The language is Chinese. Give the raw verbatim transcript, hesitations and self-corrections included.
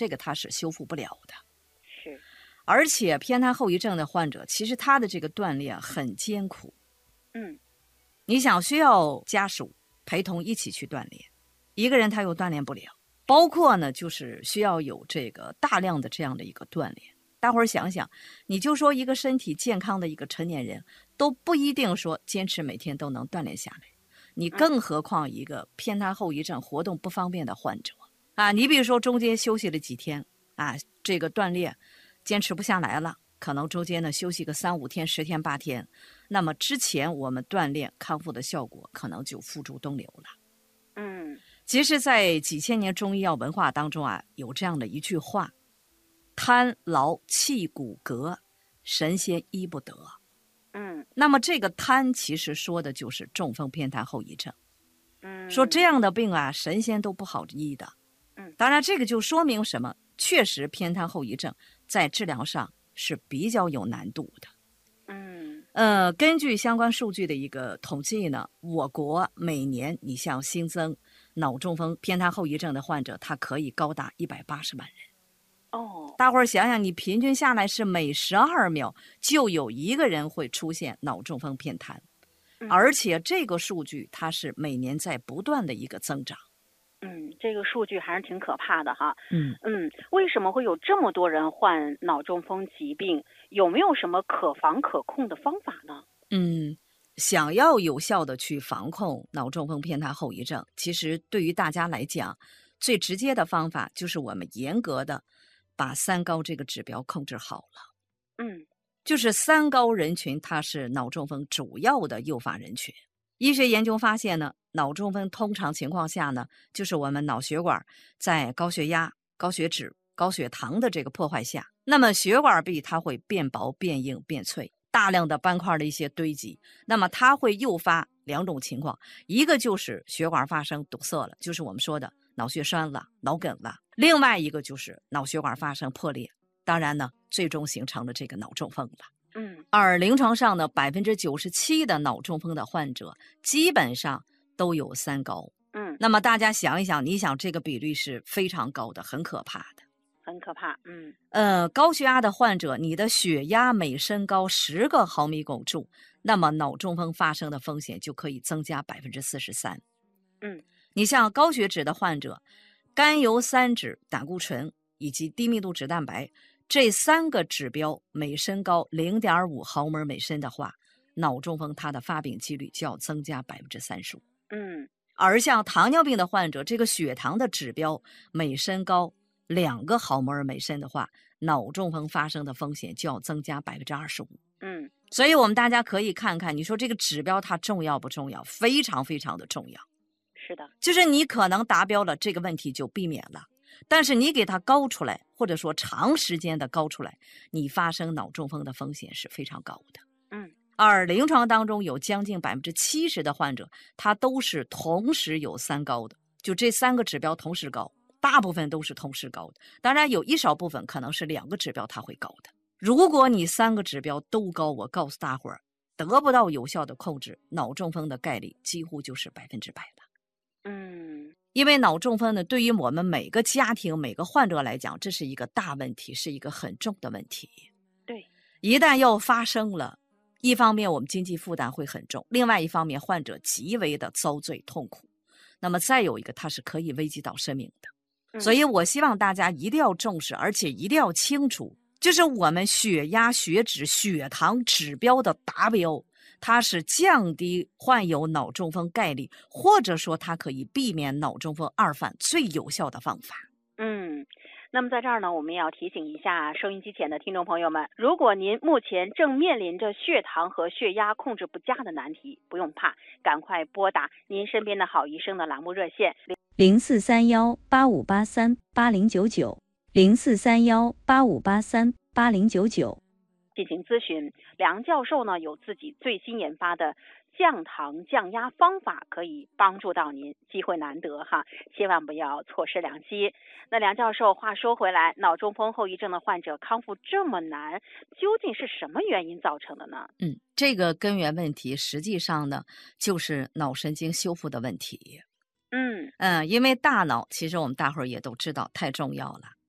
这个它是修复不了的。 是， 而且偏瘫后遗症的患者，其实他的这个锻炼很艰苦。 嗯， 你想需要家属陪同一起去锻炼，一个人他又锻炼不了，包括呢就是需要有这个大量的这样的一个锻炼。大伙儿想想，你就说一个身体健康的一个成年人都不一定说坚持每天都能锻炼下来，你更何况一个偏瘫后遗症活动不方便的患者啊！你比如说中间休息了几天啊，这个锻炼坚持不下来了，可能中间呢休息个三五天、十天、八天，那么之前我们锻炼康复的效果可能就付诸东流了。 嗯， 其实，在几千年中医药文化当中啊，有这样的一句话：瘫劳气骨骼，神仙医不得。 嗯， 那么这个瘫其实说的就是中风偏瘫后遗症。 嗯， 说这样的病啊，神仙都不好医的。 嗯， 当然这个就说明什么？确实偏瘫后遗症在治疗上是比较有难度的。 嗯， 呃，根据相关数据的一个统计呢，我国每年你像新增脑中风偏瘫后遗症的患者，它可以高达一百八十万人。 哦， 大伙儿想想，你平均下来是每十二秒就有一个人会出现脑中风偏瘫， 嗯而且这个数据它是每年在不断的一个增长。 嗯，这个数据还是挺可怕的哈。 嗯嗯，为什么会有这么多人患脑中风疾病？有没有什么可防可控的方法呢？ 嗯，想要有效的去防控脑中风偏瘫后遗症，其实对于大家来讲，最直接的方法就是我们严格的把三高这个指标控制好了。 嗯就是三高人群，它是脑中风主要的诱发人群。医学研究发现呢，脑中风通常情况下呢，就是我们脑血管在高血压、高血脂、高血糖的这个破坏下，那么血管壁它会变薄、变硬、变脆，大量的斑块的一些堆积，那么它会诱发两种情况，一个就是血管发生堵塞了，就是我们说的脑血栓了、脑梗了；另外一个就是脑血管发生破裂，当然呢，最终形成了这个脑中风了。 嗯而临床上呢，百分之九十七的脑中风的患者基本上都有三高。 嗯， 那么大家想一想，你想这个比率是非常高的，很可怕的。 很可怕。嗯呃，高血压的患者，你的血压每升高十个毫米汞柱，那么脑中风发生的风险就可以增加百分之四十三。 嗯你像高血脂的患者，甘油三酯、胆固醇以及低密度脂蛋白这三个指标每升高 零点五 毫摩尔每升的话，脑中风它的发病几率就要增加百分之三十五。 嗯而像糖尿病的患者，这个血糖的指标每升高两个毫摩尔每升的话，脑中风发生的风险就要增加百分之二十五。 嗯， 所以我们大家可以看看，你说这个指标它重要不重要？非常非常的重要。 是的。 就是你可能达标了，这个问题就避免了。但是你给它高出来，或者说长时间的高出来，你发生脑中风的风险是非常高的。 嗯而临床当中有将近百分之七十的患者，他都是同时有三高的，就这三个指标同时高，大部分都是同时高的。当然有一少部分可能是两个指标它会高的。如果你三个指标都高，我告诉大伙儿，得不到有效的控制，脑中风的概率几乎就是百分之百了。 嗯因为脑中风呢，对于我们每个家庭、每个患者来讲，这是一个大问题，是一个很重的问题。 对， 一旦要发生了，一方面我们经济负担会很重，另外一方面患者极为的遭罪痛苦。那么再有一个，它是可以危及到生命的。 嗯所以我希望大家一定要重视，而且一定要清楚，就是我们血压、血脂、血糖指标的达标，它是降低患有脑中风概率，或者说它可以避免脑中风二犯最有效的方法。 嗯，那么在这儿呢，我们也要提醒一下收音机前的听众朋友们，如果您目前正面临着血糖和血压控制不佳的难题，不用怕，赶快拨打您身边的好医生的栏目热线零四三幺八五八三八零九九零四三幺八五八三八零九九进行咨询。梁教授呢有自己最新研发的降糖降压方法，可以帮助到您，机会难得哈，千万不要错失良机。那梁教授，话说回来，脑中风后遗症的患者康复这么难，究竟是什么原因造成的呢？ 嗯，这个根源问题实际上呢，就是脑神经修复的问题。 嗯嗯，因为大脑其实我们大伙儿也都知道太重要了。